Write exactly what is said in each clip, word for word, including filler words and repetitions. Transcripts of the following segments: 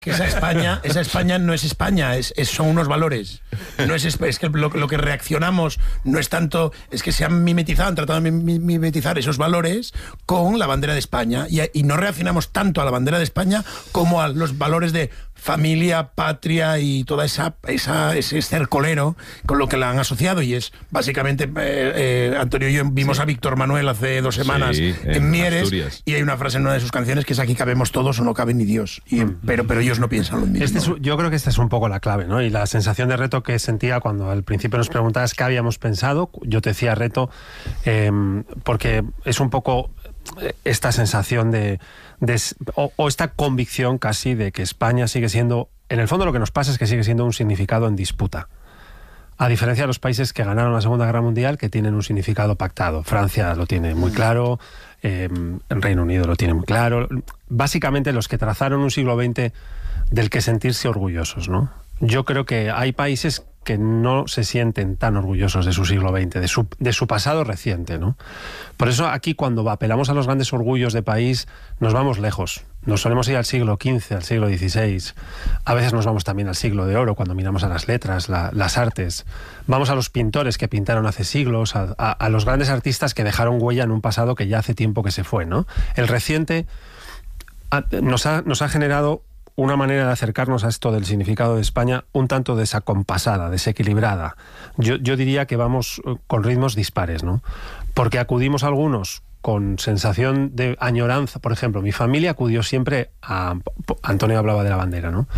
que esa España, esa España no es España, es, es son unos valores. No es, es que lo, lo que reaccionamos no es tanto, es que se han mimetizado, han tratado de mimetizar esos valores con la bandera de España y, y no reaccionamos tanto a la bandera de España como a los valores de familia, patria y toda esa, esa ese cercolero con lo que la han asociado, y es básicamente eh, eh, Antonio y yo vimos sí. a Víctor Manuel hace dos semanas sí, en, en Mieres Asturias. Y hay una frase en una de sus canciones que es: aquí cabemos todos o no cabe ni Dios, y, mm. pero, pero ellos no piensan lo mismo. Este es, yo creo que esta es un poco la clave, ¿no? Y la sensación de reto que sentía cuando al principio nos preguntabas qué habíamos pensado, yo te decía reto, eh, porque es un poco esta sensación de, de o, o esta convicción casi de que España sigue siendo, en el fondo lo que nos pasa es que sigue siendo un significado en disputa, a diferencia de los países que ganaron la Segunda Guerra Mundial, que tienen un significado pactado. Francia lo tiene muy claro, eh, el Reino Unido lo tiene muy claro, básicamente los que trazaron un siglo veinte del que sentirse orgullosos, ¿no? Yo creo que hay países que no se sienten tan orgullosos de su siglo veinte, de su, de su pasado reciente, ¿no? Por eso aquí, cuando apelamos a los grandes orgullos de país, nos vamos lejos. Nos solemos ir al siglo quince, al siglo dieciséis. A veces nos vamos también al siglo de oro, cuando miramos a las letras, la, las artes. Vamos a los pintores que pintaron hace siglos, a, a, a los grandes artistas que dejaron huella en un pasado que ya hace tiempo que se fue, ¿no? El reciente ha, nos, ha, nos ha generado una manera de acercarnos a esto del significado de España un tanto desacompasada, desequilibrada. Yo, yo diría que vamos con ritmos dispares, ¿no? Porque acudimos algunos con sensación de añoranza. Por ejemplo, mi familia acudió siempre a... Antonio hablaba de la bandera, ¿no?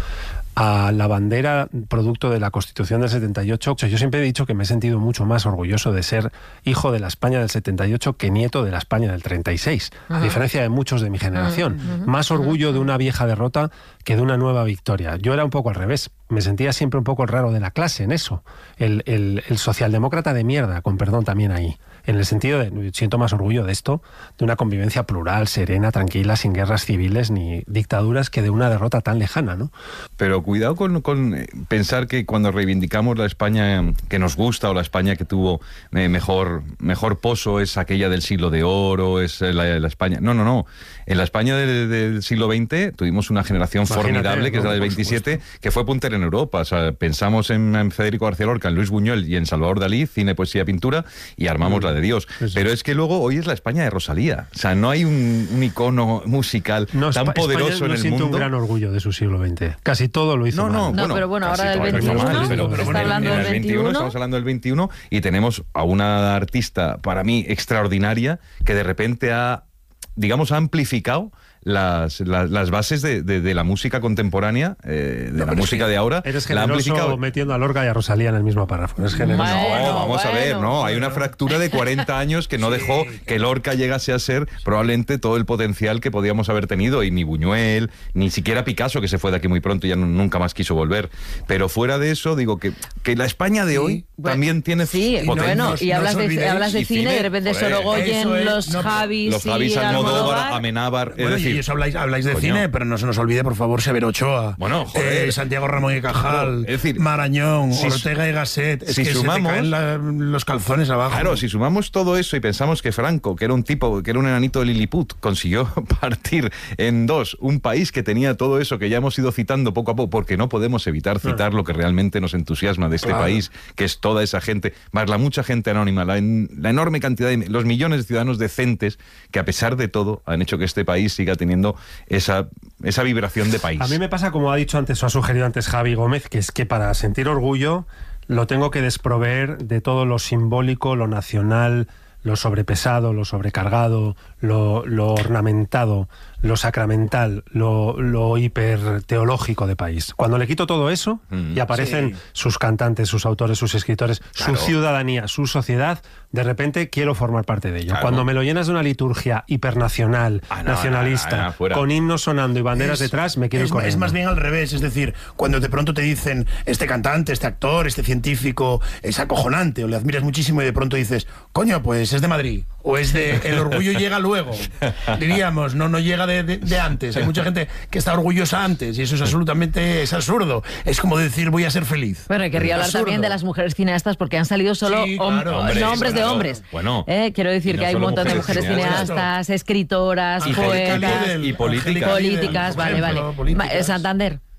A la bandera producto de la Constitución del setenta y ocho. Yo siempre he dicho que me he sentido mucho más orgulloso de ser hijo de la España del setenta y ocho que nieto de la España del treinta y seis, uh-huh. a diferencia de muchos de mi generación. Uh-huh. Más orgullo de una vieja derrota que de una nueva victoria. Yo era un poco al revés. Me sentía siempre un poco el raro de la clase en eso. El, el, el socialdemócrata de mierda, con perdón también ahí. En el sentido de, siento más orgullo de esto, de una convivencia plural, serena, tranquila, sin guerras civiles ni dictaduras, que de una derrota tan lejana, ¿no? Pero cuidado con, con pensar que cuando reivindicamos la España que nos gusta, o la España que tuvo eh, mejor, mejor pozo, es aquella del siglo de oro, es la, la España... No, no, no. En la España del, del siglo veinte tuvimos una generación Imagínate, formidable, que ¿no? es la del veintisiete, que fue puntera en Europa. O sea, pensamos en, en Federico García Lorca, en Luis Buñuel y en Salvador Dalí, cine, poesía, pintura, y armamos mm. la de Dios. Eso. Pero es que luego hoy es la España de Rosalía. O sea, no hay un, un icono musical no, tan Espa poderoso España en no el siento mundo. Un gran orgullo de su siglo veinte. Casi todo lo hizo no, no, mal. No, bueno, pero bueno, ahora del veintiuno, mal, pero, pero está bueno, hablando en del el veintiuno, estamos hablando del veintiuno, y tenemos a una artista, para mí, extraordinaria, que de repente ha, digamos, ha amplificado Las, las, las bases de, de, de la música contemporánea, eh, de no, la música sí. de ahora. Eres generoso metiendo a Lorca y a Rosalía en el mismo párrafo. Eres generoso. Bueno, no, vamos bueno, a ver, ¿no? Hay una bueno. fractura de cuarenta años que no sí. dejó que Lorca llegase a ser probablemente todo el potencial que podíamos haber tenido, y ni Buñuel, ni siquiera Picasso, que se fue de aquí muy pronto y ya no, nunca más quiso volver. Pero fuera de eso, digo que, que la España de sí. hoy bueno, también tiene sí, potencia. Bueno, y no hablas, de, hablas de y cine, cine, de repente joder, Sorogoyen, es, los no, Javis, los Javis, y Almodóvar, Almodóvar, Amenábar, es bueno, decir, y eso habláis, habláis de coño. cine, pero no se nos olvide, por favor, Severo Ochoa, bueno, joder. eh, Santiago Ramón y Cajal, es decir, Marañón, si, Ortega y Gasset. Es si que sumamos, se te caen la, los calzones abajo. Claro, si sumamos todo eso y pensamos que Franco, que era un tipo, que era un enanito de Lilliput, consiguió partir en dos un país que tenía todo eso que ya hemos ido citando poco a poco, porque no podemos evitar citar claro. lo que realmente nos entusiasma de este claro. país, que es toda esa gente, más la mucha gente anónima, la, en, la enorme cantidad de los millones de ciudadanos decentes que, a pesar de todo, han hecho que este país siga teniendo esa, esa vibración de país. A mí me pasa, como ha dicho antes, o ha sugerido antes Javi Gómez, que es que para sentir orgullo lo tengo que desproveer de todo lo simbólico, lo nacional, lo sobrepesado, lo sobrecargado, lo, lo ornamentado, lo sacramental, lo, lo hiperteológico de país. Cuando le quito todo eso mm, y aparecen sí. sus cantantes, sus autores, sus escritores, claro. su ciudadanía, su sociedad, de repente quiero formar parte de ello. Claro. Cuando me lo llenas de una liturgia hipernacional, ah, no, nacionalista, no, no, no, con himnos sonando y banderas es, detrás, me quiero es, ir corriendo. Es más bien al revés, es decir, cuando de pronto te dicen este cantante, este actor, este científico es acojonante, o le admiras muchísimo y de pronto dices, coño, pues es de Madrid, o es de... El orgullo llega luego, diríamos, no, no llega de, de, de antes. Hay mucha gente que está orgullosa antes y eso es absolutamente es absurdo. Es como decir, voy a ser feliz. Bueno, querría hablar absurdo. También de las mujeres cineastas, porque han salido solo sí, hom claro, hombres, nombres claro. de hombres. Bueno, eh, quiero decir no que hay un montón de mujeres cineastas, cineastas escritoras, y poetas y políticas. políticas, vale, vale. Políticas. Santander.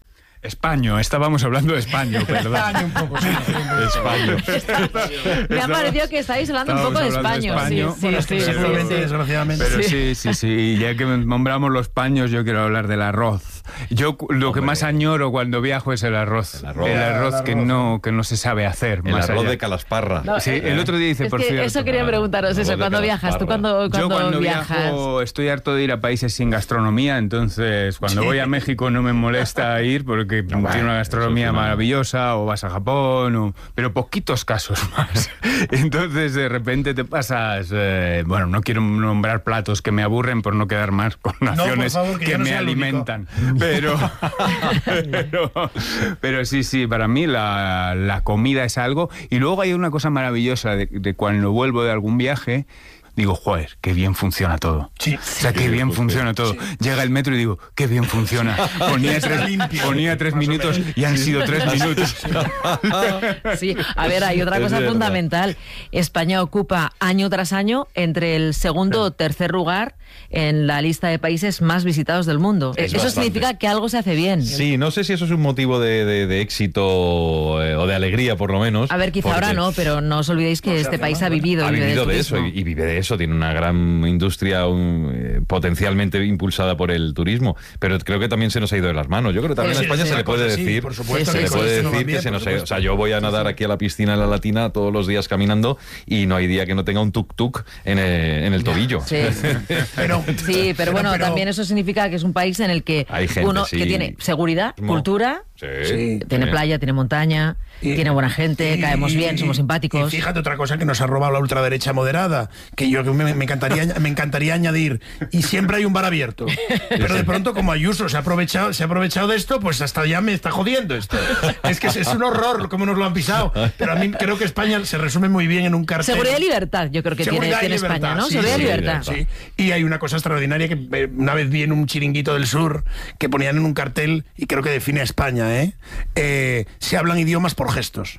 España, estábamos hablando de España, perdón. España un poco, sí. Me ha parecido que estáis hablando un poco de España. Sí, sí, Bueno, sí, sí, sí, seguramente, sí. desgraciadamente. Pero sí, sí, sí. Y ya que nombramos los paños, yo quiero hablar del arroz. Yo cu- lo que Hombre. más añoro cuando viajo es el arroz. El arroz. El arroz El que arroz. no, que no se sabe hacer. El más arroz allá. de Calasparra. No, Sí, eh, el otro día dice, Es por que cierto. eso quería claro. preguntaros, eso, Arroz de cuando viajas, tú Calasparra. cuando, Yo cuando cuando viajas. viajo estoy harto de ir a países sin gastronomía, entonces cuando voy a México no me molesta ir porque tiene una gastronomía eso es una- maravillosa, o vas a Japón, o- pero poquitos casos más. Entonces de repente te pasas, eh, bueno, no quiero nombrar platos que me aburren por no quedar más con naciones favor, que que, yo no me sea el único. alimentan. Pero, pero, pero sí, sí, para mí la, la comida es algo. Y luego hay una cosa maravillosa de, de cuando vuelvo de algún viaje. Digo, joder, qué bien funciona todo. Sí. O sea, qué bien funciona todo. Llega el metro y digo, qué bien funciona. Ponía tres, limpio. ponía tres Más o minutos menos. y han sido tres minutos. Sí, a ver, hay otra Es cosa verdad. fundamental. España ocupa año tras año entre el segundo o tercer lugar en la lista de países más visitados del mundo. Es Eso bastante. significa que algo se hace bien. Sí, no sé si eso es un motivo de, de- de éxito eh, o de alegría, por lo menos. A ver, quizá porque ahora no, pero no os olvidéis que este país ha vivido, ha vive vivido del de eso turismo. y, y vive de eso. Tiene una gran industria un, eh, potencialmente impulsada por el turismo, pero creo que también se nos ha ido de las manos. Yo creo que también Sí, a España sí, se sí. le puede Sí, decir, por supuesto se que le sí, puede sí, decir no va que bien, se por nos ha ido. O sea, supuesto. yo voy a nadar aquí a la piscina de la Latina todos los días caminando y no hay día que no tenga un tuk-tuk en, eh, en el tobillo. Sí. Pero, Sí, pero bueno, pero- también eso significa que es un país en el que Hay gente, uno sí. que tiene seguridad, Mo- cultura, Sí, Sí. tiene sí. playa, tiene montaña, Y- tiene buena gente, y- caemos bien, somos y- simpáticos. Y fíjate otra cosa que nos ha robado la ultraderecha moderada, que yo me, me encantaría me encantaría añadir, y siempre hay un bar abierto. Pero de pronto como Ayuso se ha aprovechado, se ha aprovechado de esto, pues hasta ya me está jodiendo esto. Es que es, es un horror cómo nos lo han pisado. Pero a mí creo que España se resume muy bien en un cartel. Seguridad y libertad, yo creo que tiene, Seguridad y tiene libertad, España, ¿no? sí, Seguridad y sí, libertad. sí. Y hay una cosa extraordinaria que eh, una vez vi en un chiringuito del sur que ponían en un cartel, y creo que define a España, ¿eh? Eh, se hablan idiomas por gestos.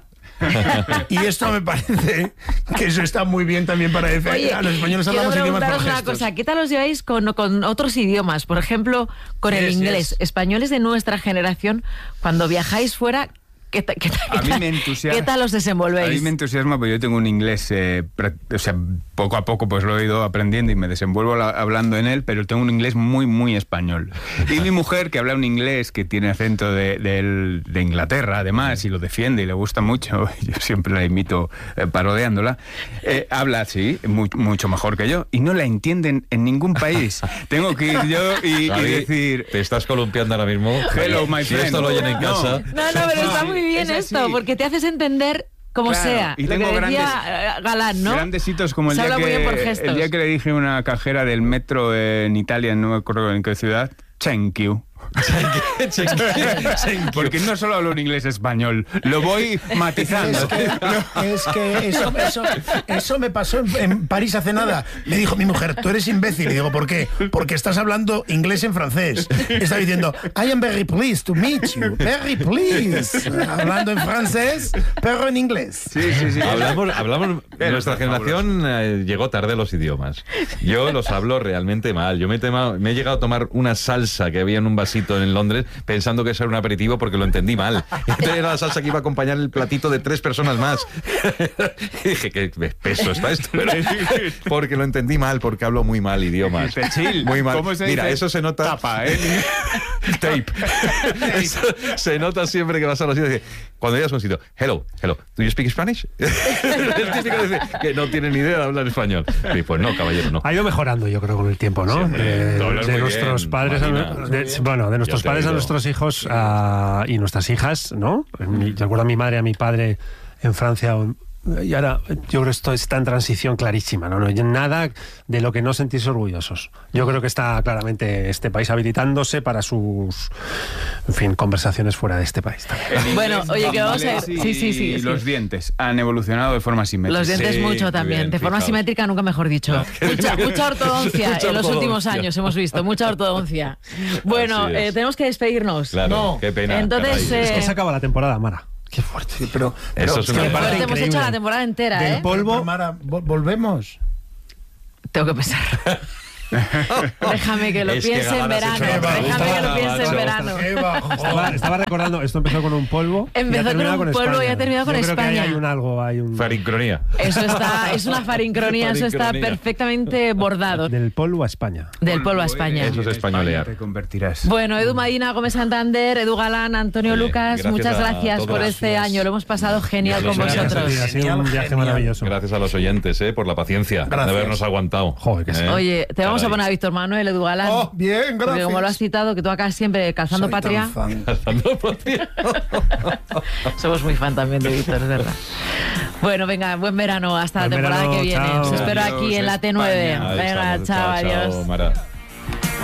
Y esto me parece que eso está muy bien también para decir Oye, a los españoles quiero hablamos idiomas por preguntaros una gestos. cosa, ¿qué tal os lleváis con, con otros idiomas? Por ejemplo, con el Yes, inglés. yes. Españoles de nuestra generación, cuando viajáis fuera, ¿qué, ta- qué ta- A qué mí tal- me entusiasma. ¿qué tal os A desenvolvéis? mí me entusiasma porque yo tengo un inglés, eh, prac- o sea, poco a poco pues lo he ido aprendiendo y me desenvuelvo la- hablando en él, pero tengo un inglés muy, muy español. Y mi mujer, que habla un inglés que tiene acento de, del- de Inglaterra, además, y lo defiende y le gusta mucho, yo siempre la imito eh, parodiándola, eh, habla así, mu- mucho mejor que yo, y no la entienden en ningún país. Tengo que ir yo y, y Javi, decir... te estás columpiando ahora mismo. Hello, my Si friend. esto lo oyen en No. casa. No, no, pero está muy bien Es así. esto, porque te haces entender como Claro, sea. y Lo tengo que decía grandes- eh, Galán, ¿no? Grandes hitos como el Se día, habla muy bien por que, gestos. el día que le dije a una cajera del metro en Italia, no me acuerdo en qué ciudad, thank you. Porque no solo hablo en inglés español, lo voy matizando. Es que, es que eso, eso, eso me pasó en, en París hace nada. Me dijo mi mujer, tú eres imbécil. Y digo, ¿por qué? Porque estás hablando inglés en francés. Está diciendo, I am very pleased to meet you. Very pleased. Hablando en francés, pero en inglés. Sí, sí, sí. Hablamos, hablamos Pero nuestra está generación eh, llegó tarde a los idiomas. Yo los hablo realmente mal. Yo me, he tema- me he llegado a tomar una salsa que había en un vasito en Londres pensando que eso era un aperitivo porque lo entendí mal. Entonces era la salsa que iba a acompañar el platito de tres personas más. Y dije, qué peso está esto. Pero- porque lo entendí mal, porque hablo muy mal idiomas. Techil. Muy mal. ¿Cómo se Mira, dice? eso se nota. Tapa, ¿eh? Tape. Eso se nota siempre que vas a los sitios. Cuando llegas a un sitio, hello, hello, ¿do you speak Spanish? Es típico decir que no tienen ni idea de hablar español. Y pues no, caballero, no. Ha ido mejorando, yo creo, con el tiempo, ¿no? Siempre. de Tú hablas de muy nuestros bien, padres, a, Marina. de- bueno, de nuestros Ya te he padres a oído. nuestros hijos a- y nuestras hijas, ¿no? Mi- Yo recuerdo a mi madre, a mi padre en Francia. Y ahora yo creo que esto está en transición clarísima, ¿no? No hay nada de lo que no sentirse orgullosos. Yo creo que está claramente este país habilitándose para sus, en fin, conversaciones fuera de este país también. Bueno, oye, que vamos a Inglés ver. y Sí, sí, sí. sí. los dientes han evolucionado de forma simétrica. Los dientes Sí, mucho muy también, bien, de forma fijaos. simétrica nunca mejor dicho. Mucha, mucha ortodoncia Mucha en los últimos ortodoncia. años hemos visto, mucha ortodoncia. Bueno, Así es. eh, tenemos que despedirnos. Claro, No. qué pena. Entonces, caray. Es que eh, se acaba la temporada, Mara. Qué fuerte. Sí, pero, pero Eso es una me Qué parece fuerte, hemos increíble. hecho la temporada entera, Del ¿eh? polvo. Mara, vol- volvemos. Tengo que pensar. Déjame que lo Es que piense en Galán has verano. hecho una Déjame que lo pregunta, piense en macho. verano. ¡Qué bajo! Estaba, estaba recordando, esto empezó con un polvo. y ha Empezó con terminado un polvo y ha España. terminado con Yo creo que ahí España. hay un algo, hay un... Farincronía. Eso está, es una farincronía, eso está Farincronía. perfectamente bordado. Del polvo a España. Del polvo a España. Eso es españolear. Te convertirás. Bueno, Edu Madina, Gómez Santander, Edu Galán, Antonio Oye, Lucas, gracias muchas a gracias todos. por este Gracias. año. Lo hemos pasado genial con Gracias a ti. vosotros. Ha sido un Genial, viaje genial. maravilloso. Gracias a los oyentes, eh, por la paciencia Gracias. de habernos aguantado. Joder, que sí. Eh, Oye, te vamos a caray. poner a Víctor Manuel, Edu Galán. Oh, bien, Porque como lo has gracias. citado, que tú acá siempre calzando Soy patria. tan fan. Calzando patria. Somos muy fan también de Víctor, es verdad. Bueno, venga, buen verano hasta la Buen temporada verano, que viene. chao. Os espero Adiós, aquí en la T nueve. España. Ahí Venga, estamos. chao, Chao, chao, adiós. Mara.